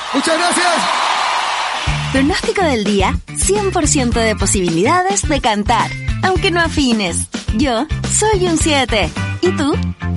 Muchas gracias. Pronóstico del día, 100% de posibilidades de cantar, aunque no afines. Yo soy un 7. ¿Y tú?